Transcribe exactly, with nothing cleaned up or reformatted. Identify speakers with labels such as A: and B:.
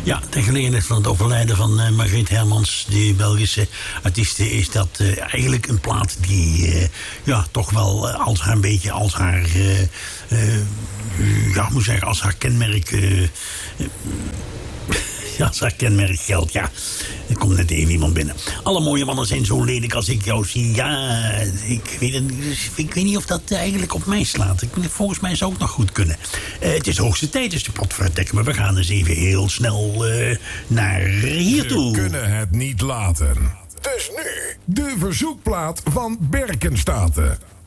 A: Ja, ten gelegenheid van het overlijden van uh, Margriet Hermans, die Belgische artieste, is dat uh, eigenlijk een plaat die uh, ja, toch wel uh, als haar een beetje als haar, uh, uh, ja, moet zeggen, als haar kenmerk, uh, uh, ja, als haar kenmerk geldt, ja. Er komt net even iemand binnen. Alle mooie mannen zijn zo lelijk als ik jou zie. Ja, ik weet, het, ik weet niet of dat eigenlijk op mij slaat. Ik, volgens mij zou het nog goed kunnen. Uh, het is de hoogste tijd, dus de potverdikke. Maar we gaan eens even heel snel uh, naar hier toe.
B: We kunnen het niet laten. Dus nu de verzoekplaat van Berkenstaten.